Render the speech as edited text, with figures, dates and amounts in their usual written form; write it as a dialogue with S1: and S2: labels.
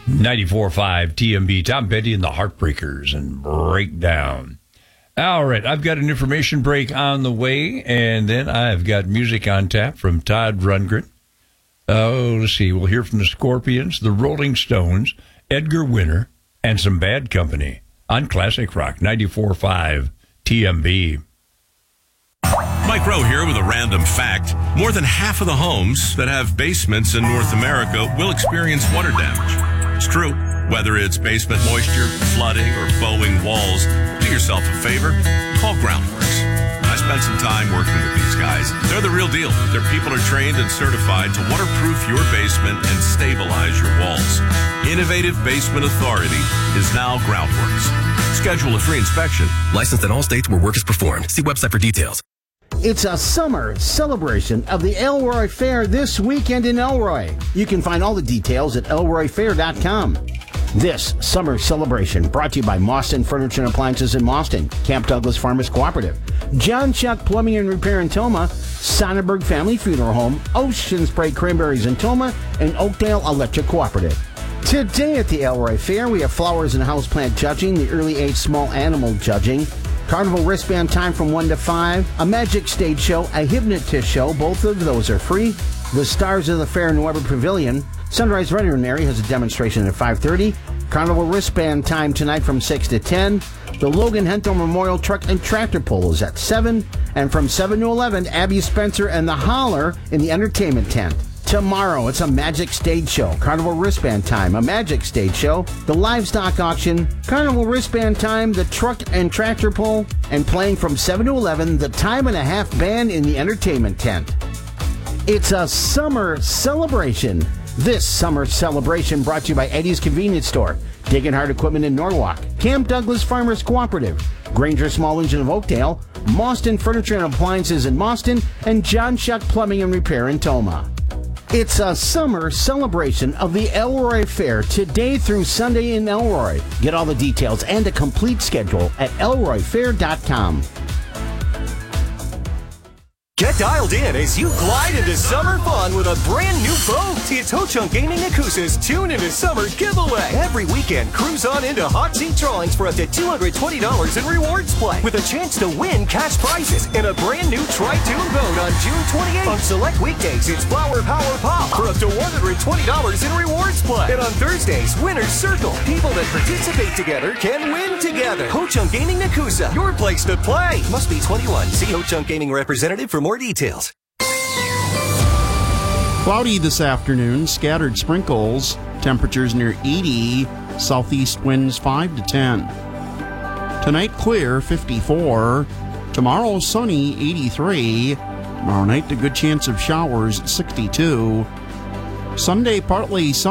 S1: 94.5 TMB, Tom Petty and the Heartbreakers and Breakdown. All right, I've got an information break on the way, and then I've got music on tap from Todd Rundgren. Let's see, we'll hear from the Scorpions, the Rolling Stones, Edgar Winter, and some Bad Company on Classic Rock 94.5 TMB.
S2: Mike Rowe here with a random fact. More than half of the homes that have basements in North America will experience water damage. It's true. Whether it's basement moisture, flooding, or bowing walls, do yourself a favor. Call Groundworks. I spent some time working with these guys. They're the real deal. Their people are trained and certified to waterproof your basement and stabilize your walls. Innovative Basement Authority is now Groundworks. Schedule a free inspection.
S3: Licensed in all states where work is performed. See website for details.
S4: It's a summer celebration of the Elroy Fair this weekend in Elroy. You can find all the details at elroyfair.com. This summer celebration brought to you by Mauston Furniture and Appliances in Mauston, Camp Douglas Farmers Cooperative, John Chuck Plumbing and Repair in Toma, Sonnenberg Family Funeral Home, Ocean Spray Cranberries in Toma, and Oakdale Electric Cooperative. Today at the Elroy Fair, we have flowers and houseplant judging, the early age small animal judging, Carnival wristband time from 1 to 5, a magic stage show, a hypnotist show. Both of those are free. The stars of the fair in Weber Pavilion. Sunrise Veterinary has a demonstration at 5:30. Carnival wristband time tonight from 6 to 10. The Logan Hento Memorial Truck and Tractor Pull is at 7. And from 7 to 11, Abby Spencer and the Holler in the entertainment tent. Tomorrow, it's a magic stage show. Carnival wristband time, a magic stage show. The livestock auction, Carnival wristband time, the truck and tractor pull, and playing from 7 to 11, the time and a half band in the entertainment tent. It's a summer celebration. This summer celebration brought to you by Eddie's Convenience Store, Diggin' Hard Equipment in Norwalk, Camp Douglas Farmers Cooperative, Granger Small Engine of Oakdale, Mauston Furniture and Appliances in Mauston, and John Chuck Plumbing and Repair in Toma. It's a summer celebration of the Elroy Fair today through Sunday in Elroy. Get all the details and a complete schedule at elroyfair.com.
S5: Get dialed in as you glide into summer fun with a brand new boat. It's Ho-Chunk Gaming Nakusa's Tune Into Summer giveaway. Every weekend, cruise on into hot seat drawings for up to $220 in rewards play with a chance to win cash prizes and a brand new Tri-Tune boat on June 28th. On select weekdays, it's Flower Power Pop for up to $120 in rewards play. And on Thursdays, Winner's Circle. People that participate together can win together. Ho-Chunk Gaming Nakusa, your place to play. Must be 21. See Ho-Chunk Gaming representative for more details.
S6: Cloudy this afternoon, scattered sprinkles, temperatures near 80, southeast winds 5 to 10. Tonight clear, 54. Tomorrow sunny, 83. Tomorrow night a good chance of showers, 62. Sunday partly sunny.